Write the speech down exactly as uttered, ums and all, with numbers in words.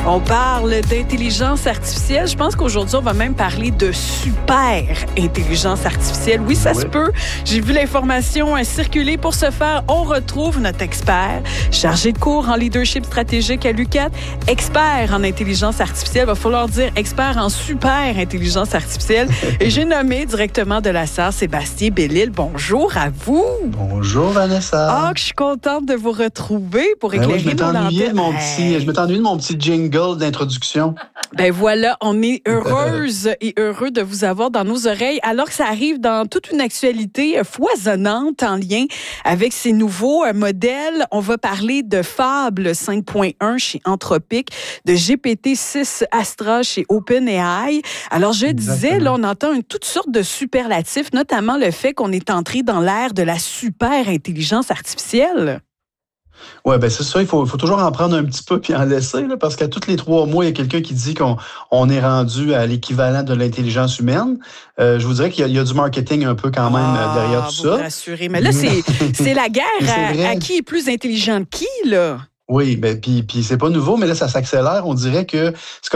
On parle d'intelligence artificielle. Je pense qu'aujourd'hui, on va même parler de super intelligence artificielle. Oui, ça oui. se peut. J'ai vu l'information circuler. Pour ce faire, on retrouve notre expert, chargé de cours en leadership stratégique à l'U Q A T, expert en intelligence artificielle. Il va falloir dire expert en super intelligence artificielle. Et j'ai nommé directement de la S A R Sébastien Bellil. Bonjour à vous. Bonjour, Vanessa. Ah, que je suis contente de vous retrouver pour éclairer ben oui, je nos m'étais de mon hey. petit, Je m'étais ennuyé de mon petit jingle d'introduction. Ben voilà, on est heureuse et heureux de vous avoir dans nos oreilles, alors que ça arrive dans toute une actualité foisonnante en lien avec ces nouveaux modèles. On va parler de Fable cinq point un chez Anthropic, de G P T six Astra chez OpenAI. Alors, je Exactement. disais, là, on entend une, toutes sortes de superlatifs, notamment le fait qu'on est entré dans l'ère de la super intelligence artificielle. Oui, bien c'est ça, il faut, faut toujours en prendre un petit peu puis en laisser, là, parce qu'à tous les trois mois, il y a quelqu'un qui dit qu'on on est rendu à l'équivalent de l'intelligence humaine. Euh, je vous dirais qu'il y a, il y a du marketing un peu quand même ah, derrière tout vous ça. Vous rassurez, mais là, c'est, c'est la guerre c'est à, à qui est plus intelligent que qui, là? Oui, ben puis puis c'est pas nouveau, mais là ça s'accélère. On dirait que c'est